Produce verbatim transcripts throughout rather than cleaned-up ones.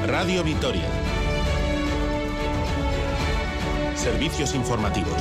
Radio Vitoria. Servicios informativos.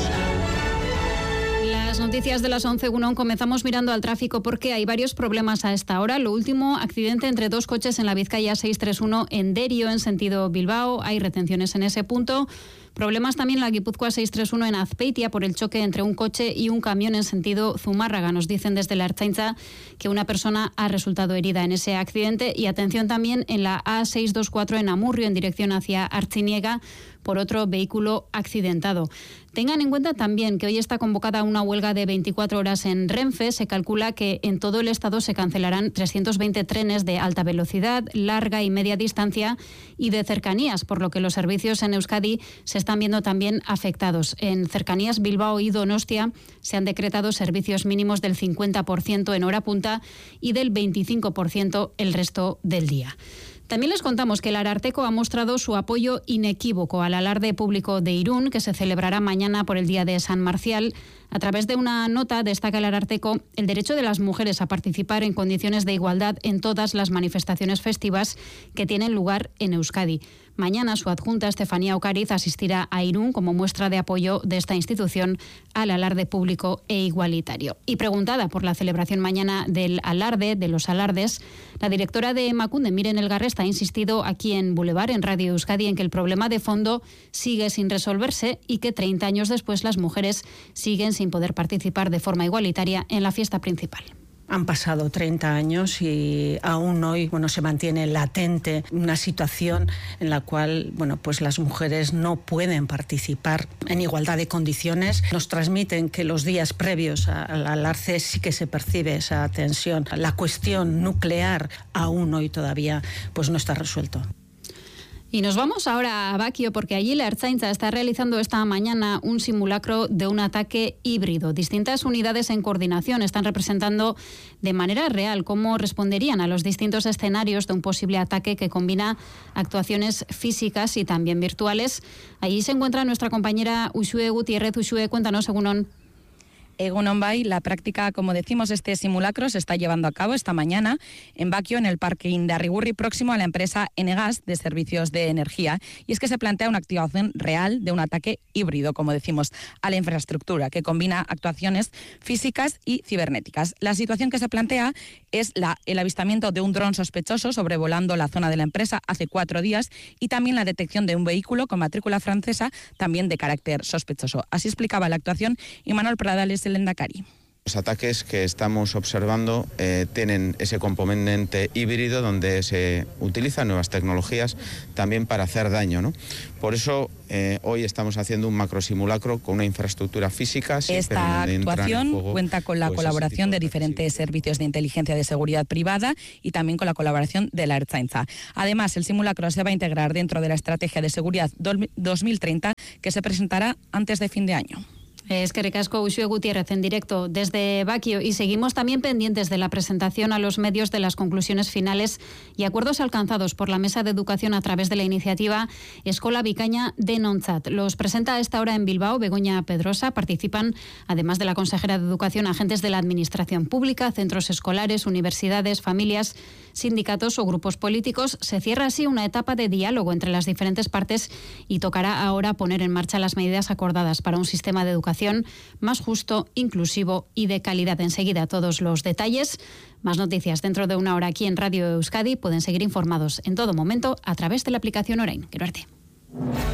Las noticias de las once, Gunón, comenzamos mirando al tráfico porque hay varios problemas a esta hora. Lo último, accidente entre dos coches en la Vizcaya seiscientos treinta y uno en Derio, en sentido Bilbao. Hay retenciones en ese punto. Problemas también en la Guipúzcoa seiscientos treinta y uno en Azpeitia por el choque entre un coche y un camión en sentido Zumárraga. Nos dicen desde la Ertzaintza que una persona ha resultado herida en ese accidente. Y atención también en la A seiscientos veinticuatro en Amurrio, en dirección hacia Artziniega, por otro vehículo accidentado. Tengan en cuenta también que hoy está convocada una huelga de veinticuatro horas en Renfe. Se calcula que en todo el estado se cancelarán trescientos veinte trenes de alta velocidad, larga y media distancia y de cercanías, por lo que los servicios en Euskadi se están viendo también afectados. En cercanías Bilbao y Donostia se han decretado servicios mínimos del cincuenta por ciento en hora punta y del veinticinco por ciento el resto del día. También les contamos que el Ararteko ha mostrado su apoyo inequívoco al alarde público de Irún, que se celebrará mañana por el Día de San Marcial. A través de una nota destaca el Ararteko el derecho de las mujeres a participar en condiciones de igualdad en todas las manifestaciones festivas que tienen lugar en Euskadi. Mañana su adjunta Estefanía Ocariz asistirá a Irún como muestra de apoyo de esta institución al alarde público e igualitario. Y preguntada por la celebración mañana del alarde, de los alardes, la directora de Emakunde, Miren Elgarresta, ha insistido aquí en Boulevard, en Radio Euskadi, en que el problema de fondo sigue sin resolverse y que treinta años después las mujeres siguen sin poder participar de forma igualitaria en la fiesta principal. Han pasado treinta años y aún hoy, bueno, se mantiene latente una situación en la cual, bueno, pues las mujeres no pueden participar en igualdad de condiciones. Nos transmiten que los días previos al alarde sí que se percibe esa tensión. La cuestión nuclear aún hoy todavía pues no está resuelto. Y nos vamos ahora a Baquio porque allí la Ertzaintza está realizando esta mañana un simulacro de un ataque híbrido. Distintas unidades en coordinación están representando de manera real cómo responderían a los distintos escenarios de un posible ataque que combina actuaciones físicas y también virtuales. Allí se encuentra nuestra compañera Uxue Gutiérrez. Uxue, cuéntanos, Egunon. Egunon Bay, la práctica, como decimos, este simulacro se está llevando a cabo esta mañana en Baquio, en el parque Indarrigurri, próximo a la empresa Enegas de servicios de energía. Y es que se plantea una activación real de un ataque híbrido, como decimos, a la infraestructura, que combina actuaciones físicas y cibernéticas. La situación que se plantea es la, el avistamiento de un dron sospechoso sobrevolando la zona de la empresa hace cuatro días y también la detección de un vehículo con matrícula francesa, también de carácter sospechoso. Así explicaba la actuación Imanol Pradales, el Lehendakari. Los ataques que estamos observando eh, tienen ese componente híbrido donde se utilizan nuevas tecnologías también para hacer daño, ¿no? Por eso eh, hoy estamos haciendo un macro simulacro con una infraestructura física. Esta actuación juego, cuenta con la pues colaboración de, de diferentes servicios de inteligencia de seguridad privada y también con la colaboración de la Ertzaintza. Además, el simulacro se va a integrar dentro de la estrategia de seguridad dos mil treinta que se presentará antes de fin de año. Es que recasco Uxue Gutiérrez en directo desde Baquio y seguimos también pendientes de la presentación a los medios de las conclusiones finales y acuerdos alcanzados por la Mesa de Educación a través de la iniciativa Escola Bikaina Denontzat. Los presenta a esta hora en Bilbao Begoña Pedrosa. Participan, además de la consejera de Educación, agentes de la Administración Pública, centros escolares, universidades, familias, sindicatos o grupos políticos. Se cierra así una etapa de diálogo entre las diferentes partes y tocará ahora poner en marcha las medidas acordadas para un sistema de educación más justo, inclusivo y de calidad. Enseguida todos los detalles. Más noticias dentro de una hora aquí en Radio Euskadi. Pueden seguir informados en todo momento a través de la aplicación Orain. Quiero verte.